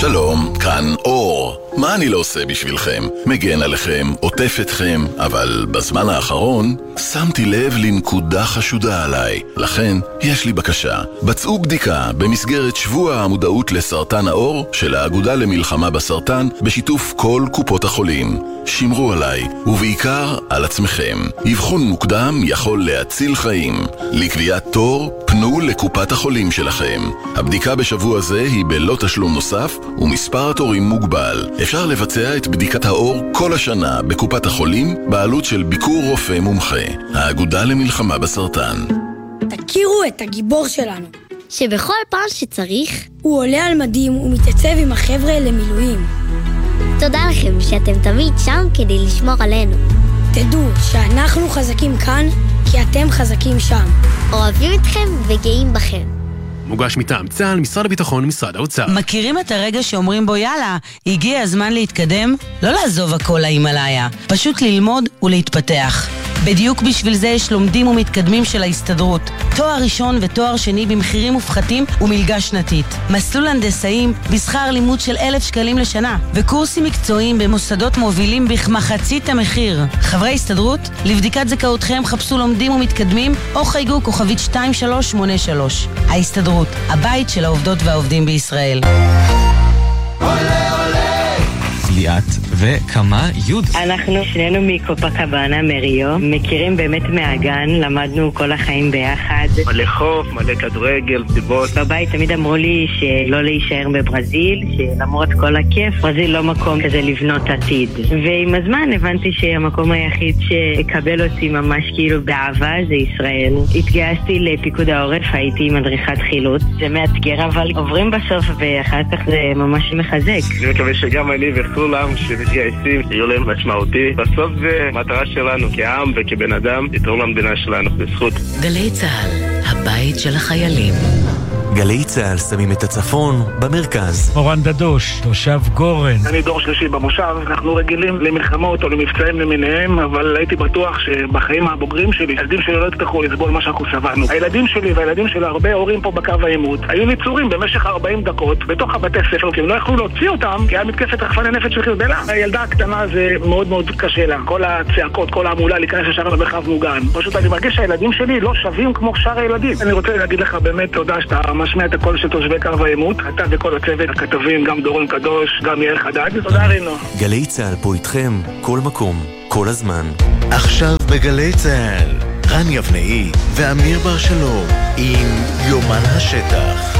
שלום, כאן אור. מה אני לא עושה בשבילכם? מגן עליכם, עוטף אתכם, אבל בזמן האחרון שמתי לב לנקודה חשודה עליי. לכן, יש לי בקשה. בצעו בדיקה במסגרת שבוע המודעות לסרטן העור של האגודה למלחמה בסרטן בשיתוף כל קופות החולים. שמרו עליי, ובעיקר על עצמכם. אבחון מוקדם יכול להציל חיים. לקביעת תור, פנו לקופת החולים שלכם. הבדיקה בשבוע זה היא בלא תשלום נוסף, ומספר התורים מוגבל. אפשר לבצע את בדיקת האור כל השנה בקופת החולים, בעלות של ביקור רופא מומחה. האגודה למלחמה בסרטן. תכירו את הגיבור שלנו, שבכל פעם שצריך הוא עולה על מדים ומתייצב עם החבר'ה למילואים. תודה לכם שאתם תמיד שם כדי לשמור עלינו. תדעו שאנחנו חזקים כאן כי אתם חזקים שם. אוהבים אתכם וגאים בכם. מוגש מטעם צה"ל, משרד הביטחון, משרד האוצר. מכירים את הרגע שאומרים בו יאללה, הגיע הזמן להתקדם? לא לעזוב הכל להימאליה, פשוט ללמוד ולהתפתח. בדיוק בשביל זה יש לומדים ומתקדמים של ההסתדרות. תואר ראשון ותואר שני במחירים מופחתים ומלגה שנתית. מסלול הנדסאים בשכר לימוד של 1,000 שקלים לשנה. וקורסים מקצועיים במוסדות מובילים בכמחצית המחיר. חברי הסתדרות, לבדיקת זכאותכם חפשו לומדים ומתקדמים או חייגו כוכבית 2383. ההסתדרות, הבית של העובדות והעובדים בישראל. ליאת וכמה יוד. אנחנו שנינו מקופקבנה מריו, מכירים באמת מהגן, למדנו כל החיים ביחד. מלא חוף, מלא כדורגל, סיבות. בבית תמיד אמרו לי שלא להישאר בברזיל, שלמרות כל הכיף, ברזיל לא מקום כזה לבנות עתיד. ועם הזמן הבנתי שהמקום היחיד שקבל אותי ממש כאילו באהבה זה ישראל. התגייסתי לפיקוד העורף, הייתי מדריכת חילוץ. זה מאתגר אבל עוברים בסוף ואחר כך זה ממש מחזק. אני מקווה שגם אני וכולם שמתגייסים יהיו להם משמעותי. בסוף זה מטרה שלנו כעם וכבן אדם לתרום למדינה שלנו בזכות. גלי צה"ל, הבית של החיילים. גלי צה"ל שמים את הצפון במרכז. אורן דדוש, תושב גורן. אני דור שלישי במושב, אנחנו רגילים למלחמות או למבצעים למיניהם, אבל הייתי בטוח שבחיים הבוגרים שלי, הילדים שלי לא יצטרכו לסבול מה שאנחנו שבענו. הילדים שלי והילדים של הרבה הורים פה בקו העימות היו ניצורים במשך 40 דקות בתוך הבתי ספר, כי הם לא יכלו להוציא אותם, כי היה מתקפת רחפני נפץ של חיזבאללה. הילדה הקטנה זה מאוד מאוד קשה לה, כל הצעקות, כל המולה להיכנס ישר למרחב מוגן. פשוט אני מרגיש שהילדים שלי לא שווים כמו שאר הילדים. אני רוצה להגיד לך באמת תודה שאתה משמיע את הקול של תושבי קו העימות, אתה וכל הצוות, הכתבים, גם דורון קדוש, גם יאיר חדד. תודה רינו. גלי צה"ל פה איתכם, כל מקום, כל הזמן. עכשיו בגלי צה"ל, רן יבנאי ואמיר בר שלום עם יומן השטח.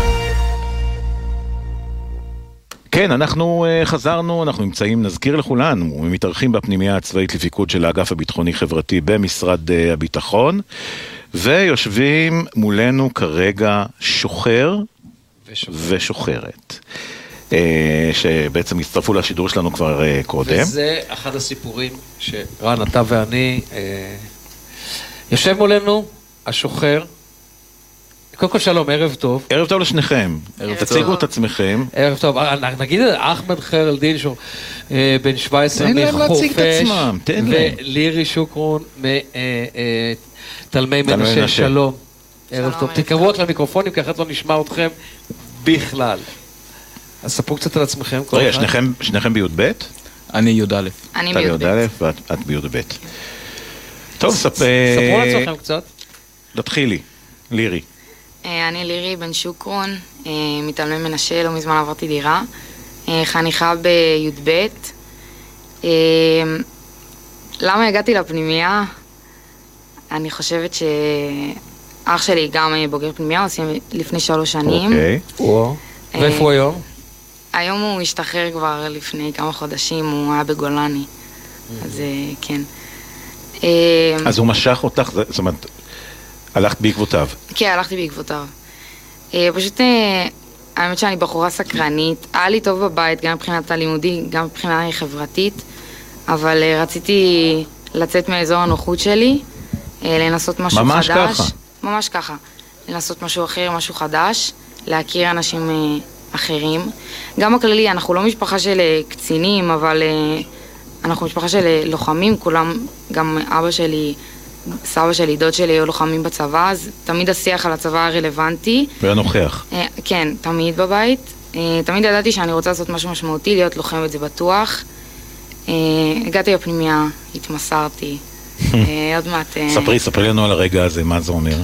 כן, אנחנו חזרנו, אנחנו נמצאים, נזכיר לכולנו, מתארחים בפנימייה הצבאית לפיקוד של האגף הביטחוני-חברתי במשרד הביטחון, ויושבים מולנו כרגע שוחר ושוחרת, שבעצם הצטרפו לשידור שלנו כבר קודם. וזה אחד הסיפורים שרן, אתה ואני, יושב מולנו השוחר. קודם כל שלום, ערב טוב. ערב טוב לשניכם. תציגו את עצמכם. ערב טוב. נגיד אחמד חיר אלדין שהוא בן 17 מחורפיש, ולירי שוקרון מתלמי מנשה. שלום. ערב טוב. תקרבו רק למיקרופונים כי אחרת לא נשמע אתכם בכלל. אז ספרו קצת על עצמכם. רגע, שניכם בי"ב? אני י"א. אתה בי"א ואת בי"ב. טוב, ספרו על עצמכם קצת. תתחילי, לירי. אני לירי בן שוקרון, מתלמי מנשה, לא מזמן עברתי דירה, חניכה בי"ב. למה הגעתי לפנימייה? אני חושבת שאח שלי גם בוגר פנימייה, עושים לפני 3 שנים. אוקיי, וואו. ואיפה הוא היום? היום הוא השתחרר כבר לפני כמה חודשים, הוא היה בגולני, אז כן. אז הוא משך אותך, זאת אומרת, הלכת בעקבותיו. כן, הלכתי בעקבותיו. פשוט, האמת שאני בחורה סקרנית, היה לי טוב בבית, גם מבחינת הלימודי, גם מבחינה חברתית, אבל רציתי לצאת מאזור הנוחות שלי, לנסות משהו חדש. ממש ככה? ממש ככה. לנסות משהו אחר, משהו חדש, להכיר אנשים אחרים. גם בכללי, אנחנו לא משפחה של קצינים, אבל אנחנו משפחה של לוחמים, כולם, גם אבא שלי, סבא שלי, דוד שלי היו לוחמים בצבא, אז תמיד השיח על הצבא הרלוונטי. והיה נוכח. כן, תמיד בבית. תמיד ידעתי שאני רוצה לעשות משהו משמעותי, להיות לוחמת זה בטוח. הגעתי לפנימיה, התמסרתי. עוד מעט... ספרי לנו על הרגע הזה, מה זה אומר?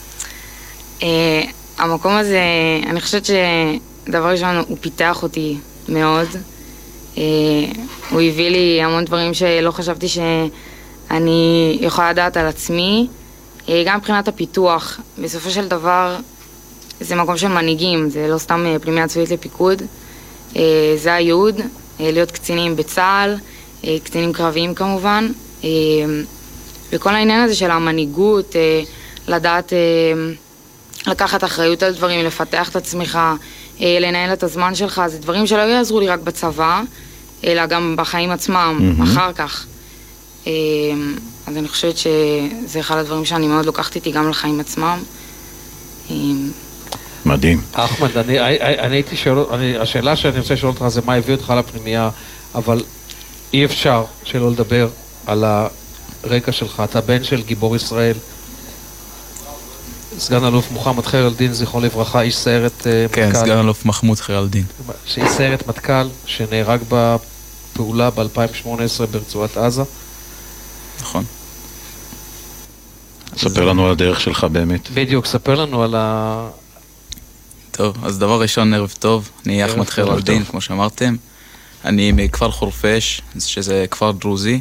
המקום הזה, אני חושבת שדבר ראשון, הוא פיתח אותי מאוד. הוא הביא לי המון דברים שלא חשבתי שאני יכולה לדעת על עצמי. גם מבחינת הפיתוח, בסופו של דבר זה מקום של מנהיגים, זה לא סתם פנימיה צבאית לפיקוד. זה הייעוד, להיות קצינים בצה"ל, קצינים קרביים כמובן. וכל העניין הזה של המנהיגות, לדעת לקחת אחריות על דברים, לפתח את עצמך, לנהל את הזמן שלך, זה דברים שלא יעזרו לי רק בצבא, אלא גם בחיים עצמם, אחר כך. אז אני חושבת שזה אחד הדברים שאני מאוד לוקחת איתי גם לחיים עצמם. מדהים. אחמד, אני הייתי שואל, השאלה שאני רוצה לשאול אותך זה מה הביא אותך לפנימיה, אבל אי אפשר שלא לדבר על הרקע שלך. אתה בן של גיבור ישראל, סגן אלוף מוחמד חיר אל-דין, זכרו לברכה, איש סיירת מטכ"ל. כן, סגן אלוף מחמוד חיר אל-דין. איש סיירת מטכ"ל, שנהרג בפעולה ב-2018 ברצועת עזה. נכון. ספר לנו על הדרך שלך באמת. בדיוק, ספר לנו על ה... טוב, אז דבר ראשון, ערב טוב. אני אחמד חיר אל-דין, כמו שאמרתם. אני מכפר חורפיש, שזה כפר דרוזי.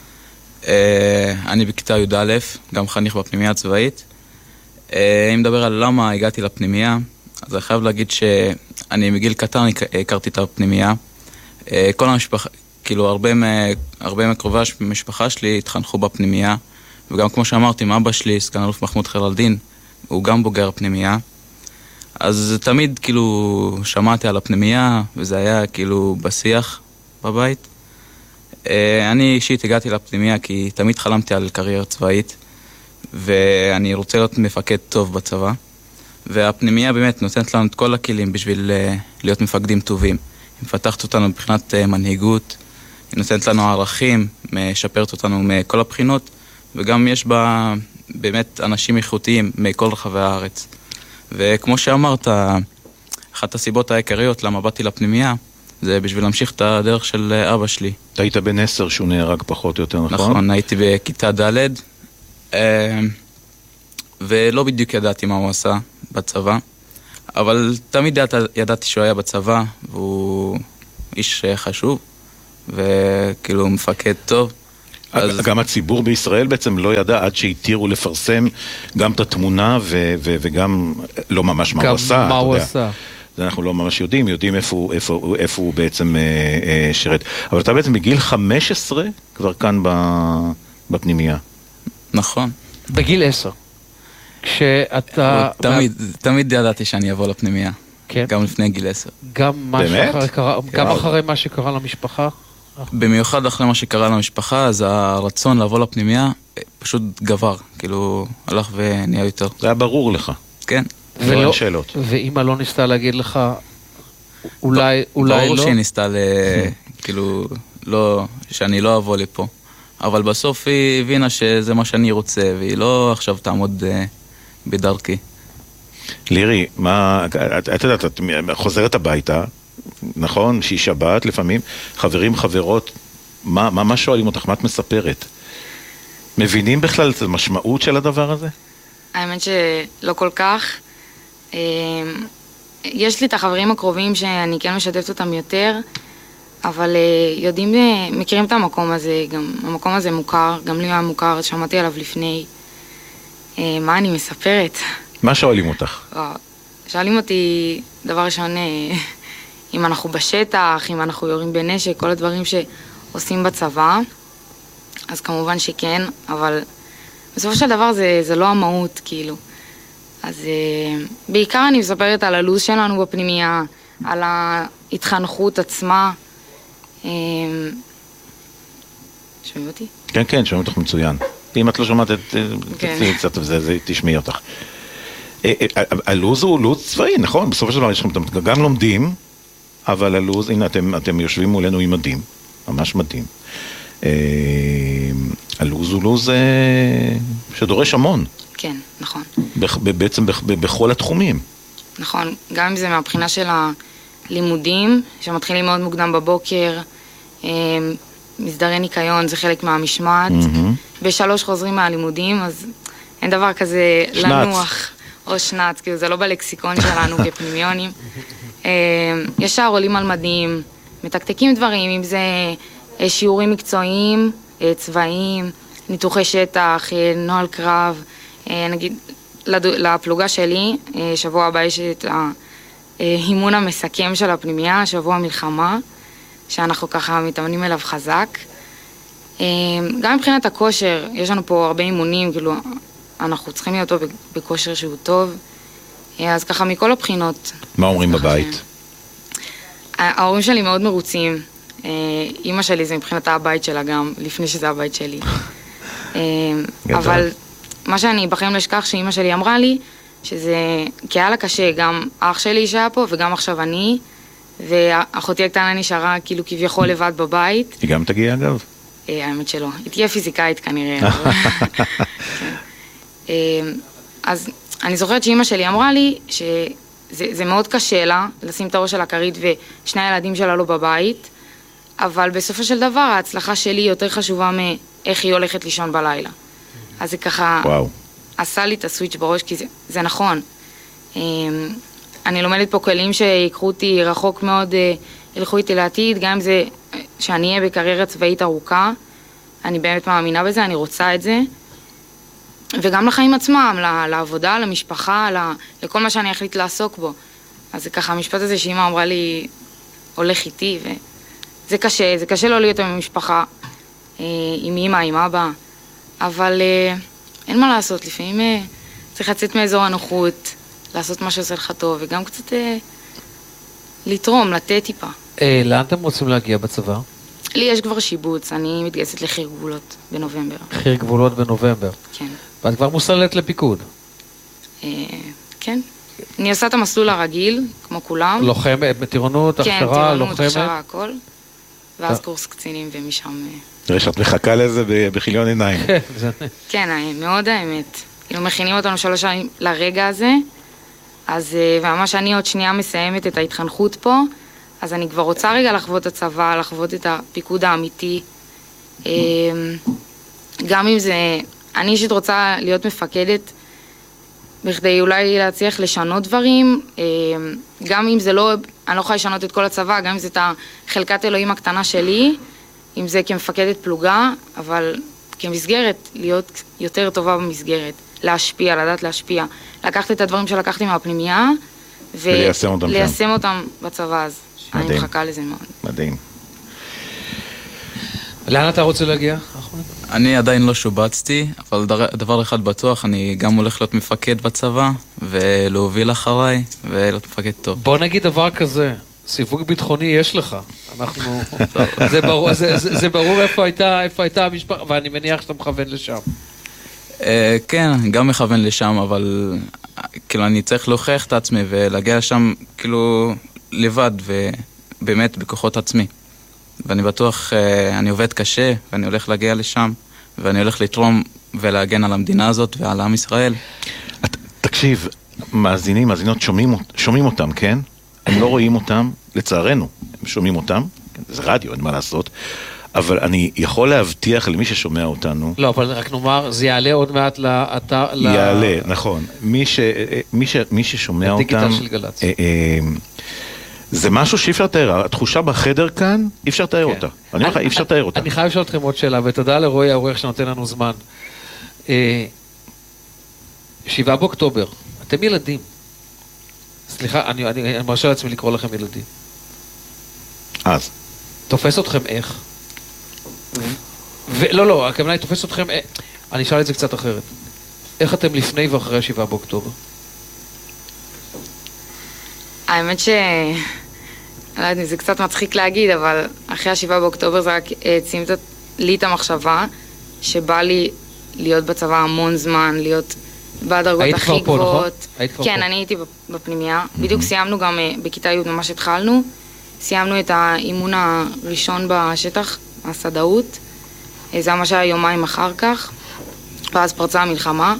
אני בכיתה י"א, גם חניך בפנימיה הצבאית. אם מדבר על למה הגעתי לפנימיה, אז אני חייב להגיד שאני מגיל קטן הכרתי את הפנימיה. כל המשפחה, כאילו הרבה מקרובי המשפחה שלי התחנכו בפנימיה, וגם כמו שאמרתי, אבא שלי, סגן אלוף מחמוד חיר אל-דין, הוא גם בוגר הפנימיה. אז תמיד כאילו שמעתי על הפנימיה, וזה היה כאילו בשיח בבית. אני אישית הגעתי לפנימיה כי תמיד חלמתי על קריירה צבאית, ואני רוצה להיות מפקד טוב בצבא. והפנימיה באמת נותנת לנו את כל הכלים בשביל להיות מפקדים טובים. היא מפתחת אותנו מבחינת מנהיגות, היא נותנת לנו ערכים, משפרת אותנו מכל הבחינות, וגם יש בה באמת אנשים איכותיים מכל רחבי הארץ. וכמו שאמרת, אחת הסיבות העיקריות למה באתי לפנימיה, זה בשביל להמשיך את הדרך של אבא שלי. אתה היית בן 10 שהוא נהרג פחות או יותר, נכון? נכון, הייתי בכיתה ד', ולא בדיוק ידעתי מה הוא עשה בצבא, אבל תמיד ידעתי שהוא היה בצבא, והוא איש חשוב, וכאילו מפקד טוב. גם הציבור בישראל בעצם לא ידע עד שהתירו לפרסם גם את התמונה וגם לא ממש מה הוא עשה. מה הוא עשה. זה אנחנו לא ממש יודעים איפה הוא בעצם שירת. אבל אתה בעצם בגיל 15 כבר כאן בפנימיה. נכון. בגיל 10. כשאתה... תמיד ידעתי שאני אבוא לפנימיה. כן. גם לפני גיל 10. גם אחרי מה שקרה למשפחה? במיוחד אחרי מה שקרה למשפחה, אז הרצון לבוא לפנימיה פשוט גבר, כאילו הלך ונהיה יותר. זה היה ברור לך. כן. ואין שאלות. ואמא לא ניסתה להגיד לך, אולי לא? ברור שהיא ניסתה, כאילו, שאני לא אבוא לפה. אבל בסוף היא הבינה שזה מה שאני רוצה, והיא לא עכשיו תעמוד בדרכי. לירי, את יודעת, את חוזרת הביתה, נכון? שהיא שבת לפעמים, חברים, חברות, מה שואלים אותך? מה את מספרת? מבינים בכלל את המשמעות של הדבר הזה? האמת שלא כל כך. יש לי את החברים הקרובים שאני כן משתפת אותם יותר, אבל יודעים, מכירים את המקום הזה, גם המקום הזה מוכר, גם לי היה מוכר, שמעתי עליו לפני. מה אני מספרת? מה שואלים אותך? שואלים אותי, דבר ראשון, אם אנחנו בשטח, אם אנחנו יורים בנשק, כל הדברים שעושים בצבא, אז כמובן שכן, אבל בסופו של דבר זה לא המהות, כאילו. אז בעיקר אני מספרת על הלו"ז שלנו בפנימיה, על ההתחנכות עצמה. שומעים אותי? כן, כן, שומעים אותך מצוין. אם את לא שומעת, תצאי קצת וזה תשמעי אותך. הלו"ז הוא לו"ז צבאי, נכון? בסופו של דבר יש לכם גם לומדים, אבל הלו"ז, הנה אתם יושבים מולנו עם מדים, ממש מדים. הלו"ז הוא לו"ז שדורש המון. כן, נכון. בעצם בכל התחומים. נכון, גם אם זה מהבחינה של לימודים, שמתחילים מאוד מוקדם בבוקר, מסדרי ניקיון, זה חלק מהמשמעת. ב-3 חוזרים מהלימודים, אז אין דבר כזה לנוח. או שנץ, כאילו זה לא בלקסיקון שלנו כפנימיונים. ישר עולים על מדים, מתקתקים דברים, אם זה שיעורים מקצועיים, צבאיים, ניתוחי שטח, נוהל קרב. נגיד, לפלוגה שלי, שבוע הבא יש את האימון המסכם של הפנימייה, שבוע מלחמה, שאנחנו ככה מתאמנים אליו חזק. גם מבחינת הכושר, יש לנו פה הרבה אימונים, כאילו, אנחנו צריכים להיות פה בכושר שהוא טוב, אז ככה מכל הבחינות. מה אומרים בבית? ההורים שלי מאוד מרוצים. אמא שלי זה מבחינת הבית שלה גם, לפני שזה הבית שלי. אבל מה שאני בחיים לא אשכח שאמא שלי אמרה לי, שזה היה לה קשה, גם אח שלי שהיה פה וגם עכשיו אני, ואחותי הקטנה נשארה כאילו כביכול לבד בבית. היא גם תגיע אגב? האמת שלא, היא תהיה פיזיקאית כנראה. אז אני זוכרת שאמא שלי אמרה לי שזה מאוד קשה לה לשים את הראש של הכרית ושני הילדים שלה לא בבית, אבל בסופו של דבר ההצלחה שלי יותר חשובה מאיך היא הולכת לישון בלילה. אז זה ככה עשה לי את הסוויץ' בראש, כי זה נכון. אני לומדת פה כלים שיקחו אותי רחוק מאוד, ילכו איתי לעתיד, גם אם זה שאני אהיה בקריירה צבאית ארוכה, אני באמת מאמינה בזה, אני רוצה את זה. וגם לחיים עצמם, לעבודה, למשפחה, לכל מה שאני אחליט לעסוק בו. אז זה ככה, המשפט הזה שאמא אמרה לי, הולך איתי, וזה קשה, זה קשה לא להיות עם המשפחה, עם אמא, עם אבא, אבל אין מה לעשות, לפעמים צריך לצאת מאזור הנוחות, לעשות מה שעושה לך טוב, וגם קצת לתרום, לתת טיפה. לאן אתם רוצים להגיע בצבא? לי יש כבר שיבוץ, אני מתגייסת לחיר גבולות בנובמבר. חיר גבולות בנובמבר? כן. ואת כבר מוסללת לפיקוד? כן. אני עושה את המסלול הרגיל, כמו כולם. לוחמת, מטירונות, הכשרה, לוחמת? כן, טירונות, הכשרה, הכל. ואז קורס קצינים ומשם... תראה שאת מחכה לזה בחיליון עיניים. כן, מאוד האמת. מכינים אותנו 3 שנים לרגע הזה, אז ממש אני עוד שנייה מסיימת את ההתחנכות פה, אז אני כבר רוצה רגע לחוות את הצבא, לחוות את הפיקוד האמיתי. גם אם זה... אני אישית רוצה להיות מפקדת, בכדי אולי להצליח לשנות דברים, גם אם זה לא... אני לא יכולה לשנות את כל הצבא, גם אם זה את חלקת אלוהים הקטנה שלי, אם זה כמפקדת פלוגה, אבל כמסגרת, להיות יותר טובה במסגרת, להשפיע, לדעת להשפיע. לקחת את הדברים שלקחתי מהפנימייה, וליישם אותם בצבא, אז אני מחכה לזה מאוד. מדהים. לאן אתה רוצה להגיע? אני עדיין לא שובצתי, אבל דבר אחד בטוח, אני גם הולך להיות מפקד בצבא, ולהוביל אחריי, ולהיות מפקד טוב. בוא נגיד דבר כזה, סיווג ביטחוני יש לך. אנחנו... זה ברור איפה הייתה המשפחה, ואני מניח שאתה מכוון לשם. כן, גם מכוון לשם, אבל כאילו אני צריך להוכיח את עצמי ולהגיע לשם כאילו לבד ובאמת בכוחות עצמי. ואני בטוח, אני עובד קשה ואני הולך להגיע לשם ואני הולך לתרום ולהגן על המדינה הזאת ועל עם ישראל. תקשיב, מאזינות שומעים אותם, כן? הם לא רואים אותם, לצערנו, הם שומעים אותם, זה רדיו, אין מה לעשות. אבל אני יכול להבטיח למי ששומע אותנו... לא, אבל רק נאמר, זה יעלה עוד מעט לאתר... יעלה, נכון. מי ששומע אותם... הדיגיטל של גלץ. זה משהו שאי אפשר לתאר. התחושה בחדר כאן, אי אפשר לתאר אותה. אני אומר לך, אי אפשר לתאר אותה. אני חייב לשאול אתכם עוד שאלה, ותודה לרועי העורך שנותן לנו זמן. 7 באוקטובר, אתם ילדים. סליחה, אני מרשה לעצמי לקרוא לכם ילדים. אז. תופס אתכם איך? לא, הכוונה תופס אתכם, אני אשאל את זה קצת אחרת. איך אתם לפני ואחרי 7 באוקטובר? האמת לא יודעת, זה קצת מצחיק להגיד, אבל אחרי 7 באוקטובר זה רק העצים לי את המחשבה שבא לי להיות בצבא המון זמן, להיות בדרגות הכי גבוהות. כן, אני הייתי בפנימייה. בדיוק סיימנו גם בכיתה י' ממש התחלנו. סיימנו את האימון הראשון בשטח, הסדאות. זה ממש היה יומיים אחר כך, ואז פרצה המלחמה.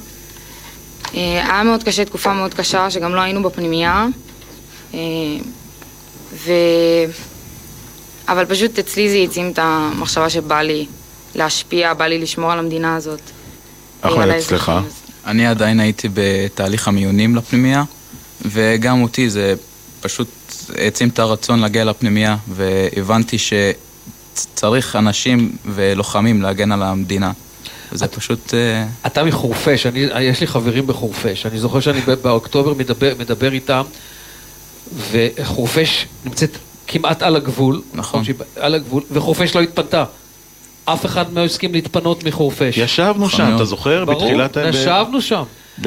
היה מאוד קשה, תקופה מאוד קשה, שגם לא היינו בפנימייה. אבל פשוט אצלי זה יצאים את המחשבה שבא לי להשפיע, בא לי לשמור על המדינה הזאת. אחלה, אצלך? אני עדיין הייתי בתהליך המיונים לפנימיה, וגם אותי זה פשוט העצים את הרצון להגיע לפנימיה, והבנתי שצריך אנשים ולוחמים להגן על המדינה. זה פשוט... אתה מחורפש, יש לי חברים בחורפש, אני זוכר שאני באוקטובר מדבר איתם, וחורפש נמצאת כמעט על הגבול, נכון. על הגבול, וחורפש לא התפנתה. אף אחד לא הסכים להתפנות מחורפש. ישבנו שם, אתה זוכר? ברור, ישבנו שם.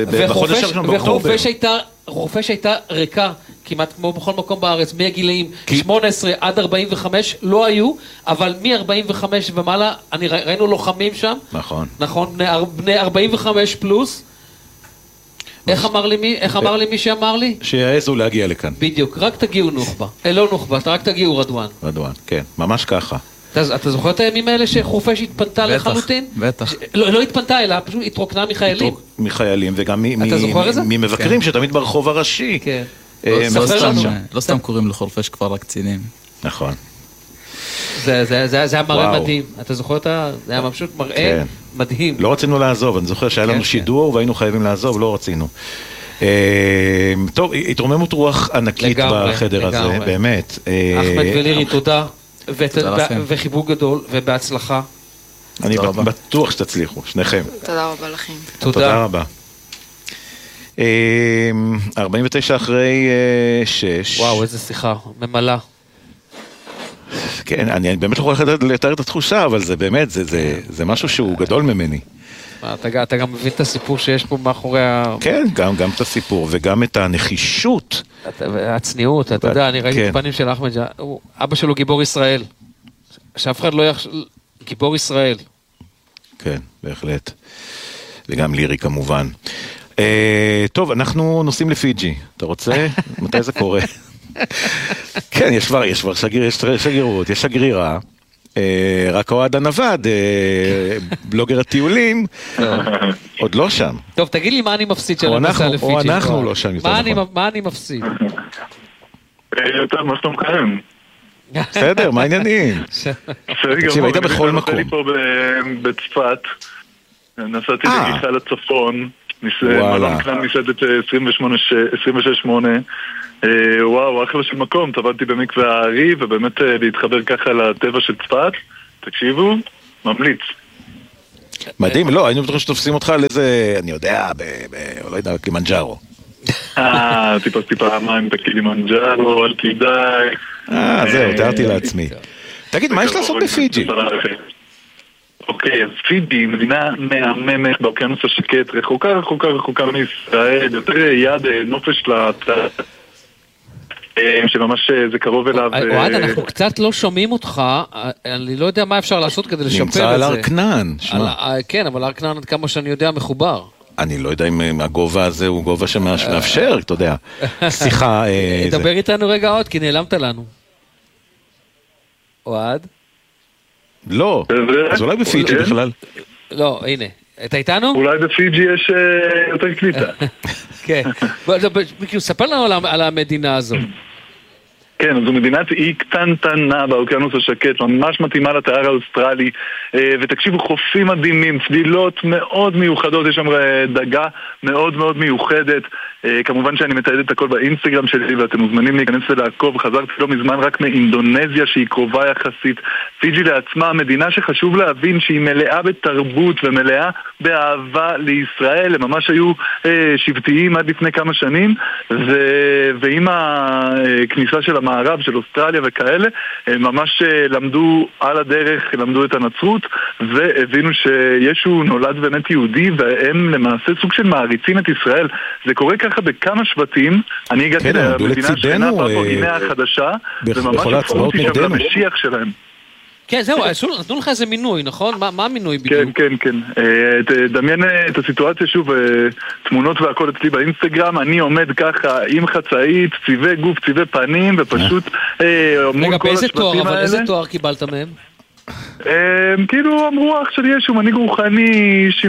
וחורפש הייתה ריקה, כמעט כמו בכל מקום בארץ, מהגילאים 18 עד 45 לא היו, אבל מ-45 ומעלה, ראינו לוחמים שם. נכון. נכון, בני 45 פלוס. איך אמר לי מי שאמר לי? שיעזו להגיע לכאן. בדיוק, רק תגיעו נוחבה. לא נוחבה, רק תגיעו רדואן. רדואן, כן, ממש ככה. אתה זוכר את הימים האלה שחורפש התפנתה לחלוטין? בטח. לא התפנתה, אלא פשוט התרוקנה מחיילים. מחיילים, וגם ממבקרים שתמיד ברחוב הראשי. כן. לא סתם קוראים לחורפש כבר לקצינים. נכון. זה היה מראה מדהים. אתה זוכר את זה? זה היה פשוט מראה מדהים. לא רצינו לעזוב, אני זוכר שהיה לנו שידור והיינו חייבים לעזוב, לא רצינו. טוב, התרוממות רוח ענקית בחדר הזה, באמת. אחמד ולירי, תודה. וחיבוק גדול ובהצלחה. אני בטוח שתצליחו, שניכם. תודה רבה לכם. תודה רבה. 49 אחרי 6. וואו, איזה שיחה, ממלאה. כן, אני באמת לא יכול לתאר את התחושה, אבל זה באמת, זה משהו שהוא גדול ממני. אתה גם מבין את הסיפור שיש פה מאחורי כן, גם את הסיפור, וגם את הנחישות. הצניעות, אתה יודע, אני ראיתי את הפנים של אחמד, אבא שלו גיבור ישראל. שאף אחד לא גיבור ישראל. כן, בהחלט. וגם לירי כמובן. טוב, אנחנו נוסעים לפיג'י. אתה רוצה? מתי זה קורה? כן, יש כבר שגרירות, יש שגרירה. רק אוהד הנווד, בלוגר הטיולים, עוד לא שם. טוב, תגיד לי מה אני מפסיד של המסע לפיג'י. או אנחנו לא שם. מה אני מפסיד? יותר מה שאתה מקיים. בסדר, מה העניינים? תקשיב, היית בכל מקום. אני פה בצפת, נסעתי לגיחה לצפון, מלון קטן מסעדת 26-8, וואו, אחלה של מקום, טבעתי במקווה הארי, ובאמת להתחבר ככה לטבע של צפת, תקשיבו, ממליץ. מדהים, לא, היינו בטוח שתופסים אותך על איזה, אני יודע, לא יודע, קילימנג'ארו. טיפה מים בקילימנג'ארו, אל תדאי. זהו, תיארתי לעצמי. תגיד, מה יש לעשות בפיג'י? אוקיי, אז פיג'י, מדינה מהממת באוקיינוס השקט, רחוקה מישראל, יותר יד נופש שממש זה קרוב אליו. אוהד, אנחנו קצת לא שומעים אותך, אני לא יודע מה אפשר לעשות כדי לשפר את זה. נמצא על הר כנען, שמע. כן, אבל הר כנען עד כמה שאני יודע מחובר. אני לא יודע אם הגובה הזה הוא גובה שמאפשר, אתה יודע, שיחה... דבר איתנו רגע עוד, כי נעלמת לנו. אוהד? לא, אז אולי בפיג'י בכלל. לא, הנה, אתה איתנו? אולי בפיג'י יש יותר קליטה. כן, ספר לנו על המדינה הזו. כן, זו מדינת אי קטנטנה באוקיינוס השקט, ממש מתאימה לתיאר האוסטרלי, ותקשיבו, חופים מדהימים, צלילות מאוד מיוחדות, יש שם דגה מאוד מאוד מיוחדת, כמובן שאני מתעד את הכל באינסטגרם שלי, ואתם מוזמנים להיכנס ולעקוב, חזרתי לא מזמן רק מאינדונזיה שהיא קרובה יחסית, פיג'י לעצמה, מדינה שחשוב להבין שהיא מלאה בתרבות ומלאה באהבה לישראל, הם ממש היו שבטיים עד לפני כמה שנים, ועם הכניסה של המערב, של אוסטרליה וכאלה, הם ממש למדו על הדרך, למדו את הנצרות, והבינו שישו נולד באמת יהודי, והם למעשה סוג של מעריצים את ישראל. זה קורה ככה בכמה שבטים, אני הגעתי למדינה שכנה פה גינאה החדשה, וממש הפכו אותי שם למשיח שלהם. כן, זהו, נתנו לך איזה מינוי, נכון? מה המינוי בדיוק? כן. דמיין את הסיטואציה שוב, תמונות והכל אצלי באינסטגרם, אני עומד ככה עם חצאית, צבעי גוף, צבעי פנים, ופשוט... רגע, באיזה תואר, אבל איזה תואר קיבלת מהם? כאילו אמרו אח שלי יש, הוא מנהיג רוחני, איש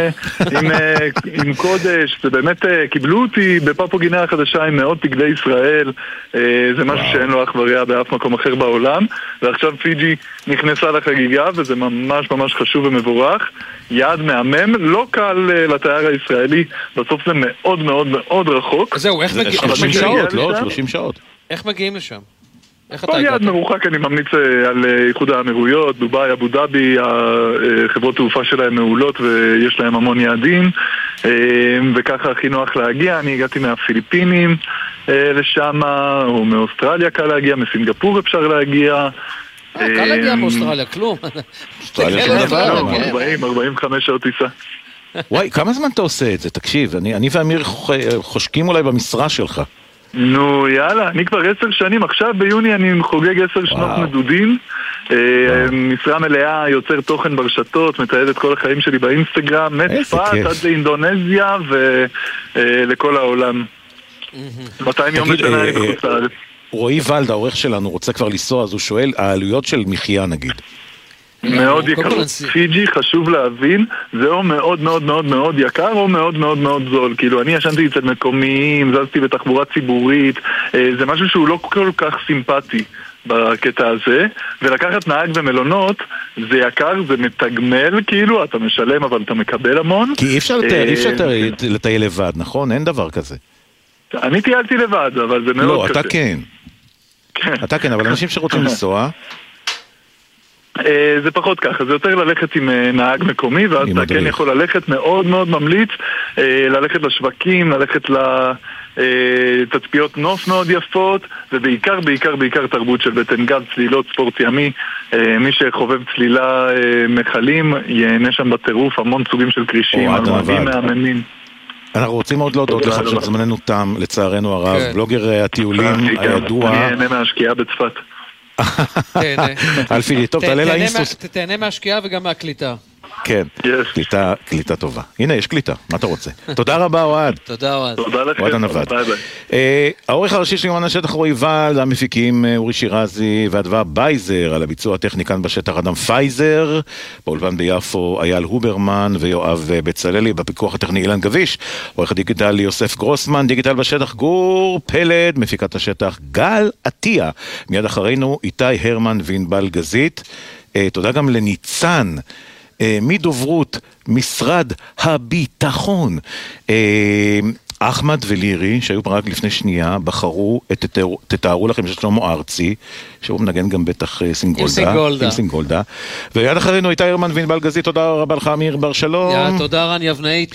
עם קודש, זה באמת קיבלו אותי בפפואה גינאה החדשה עם מאות דגלי ישראל, זה משהו שאין לו אח ורע באף מקום אחר בעולם, ועכשיו פיג'י נכנסה לחגיגה וזה ממש ממש חשוב ומבורך, יעד מהמם, לא קל לתייר הישראלי, בסוף זה מאוד מאוד מאוד רחוק. זהו, איך מגיעים? 30 שעות, לא? 30 שעות. איך מגיעים לשם? כל יעד מרוחק אני ממליץ על איחוד האמירויות, דובאי, אבו דאבי, החברות תעופה שלהם מעולות ויש להם המון יעדים וככה הכי נוח להגיע. אני הגעתי מהפיליפינים לשם, או מאוסטרליה קל להגיע, מסינגפור אפשר להגיע. קל להגיע מאוסטרליה, כלום. אוסטרליה שום דבר. 45 שעות טיסה. וואי, כמה זמן אתה עושה את זה? תקשיב, אני ואמיר חושקים אולי במשרה שלך. נו יאללה, אני כבר 10 שנים, עכשיו ביוני אני חוגג 10 שנות מדודים, משרה מלאה, יוצר תוכן ברשתות, מתעד את כל החיים שלי באינסטגרם, מצפת עד לאינדונזיה ולכל העולם. 200 יום בשנה אני בחוץ לארץ. רועי ולד, העורך שלנו, רוצה כבר לנסוע, אז הוא שואל, העלויות של מחיה נגיד. מאוד יקר. פיג'י חשוב להבין, זה או מאוד מאוד מאוד מאוד יקר או מאוד מאוד מאוד זול. כאילו אני ישנתי אצל מקומיים, זזתי בתחבורה ציבורית, זה משהו שהוא לא כל כך סימפטי בקטע הזה, ולקחת נהג במלונות זה יקר, זה מתגמל, כאילו אתה משלם אבל אתה מקבל המון. כי אי אפשר לטייל לבד, נכון? אין דבר כזה. אני טיילתי לבד, אבל זה מאוד קשה. לא, אתה כן. אתה כן, אבל אנשים שרוצים לנסוע זה פחות ככה, זה יותר ללכת עם נהג מקומי, ואז אתה כן יכול ללכת, מאוד מאוד ממליץ, ללכת לשווקים, ללכת לתצפיות נוף מאוד יפות, ובעיקר, בעיקר, בעיקר תרבות של בטן גב, צלילות, ספורט ימי, מי שחובב צלילה מחלים, יהנה שם בטירוף, המון סוגים של קרישים, אלמדים מהממים. אנחנו רוצים עוד להודות לך שזמננו תם, לצערנו הרב, בלוגר הטיולים הידוע. אני אהנה מהשקיעה בצפת. אלפידי, טוב, תעלה לאינסטוס. תהנה מהשקיעה וגם מהקליטה. כן, קליטה טובה. הנה, יש קליטה, מה אתה רוצה? תודה רבה, אוהד. תודה, אוהד. תודה לכם. אוהד הנווד. העורך הראשי של יומן השטח רועי ולד, המפיקים אורי שירזי ואדווה בייזר, על הביצוע הטכני כאן בשטח אדם פייזר, באולפן ביפו אייל הוברמן ויואב בצללי, בפיקוח הטכני אילן גביש, עורך הדיגיטלי יוסף גרוסמן, דיגיטל בשטח גור פלד, מפיקת השטח גל עטיה, מיד אחרינו איתי הרמן וענבל גזית. תודה גם לניצן מדוברות משרד הביטחון, אחמד ולירי שהיו רק לפני שנייה בחרו תתארו לכם של שלמה ארצי שהוא מנגן גם בטח סינגולדה ויד אחרינו איתי הרמן וענבל גזית. תודה רבה לך אמיר בר שלום. תודה רן יבנאי.